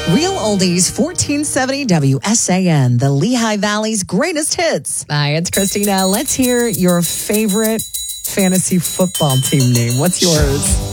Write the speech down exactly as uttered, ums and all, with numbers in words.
Real Oldies, fourteen seventy W S A N, the Lehigh Valley's greatest hits. Hi, it's Christina. Let's hear your favorite fantasy football team name. What's yours?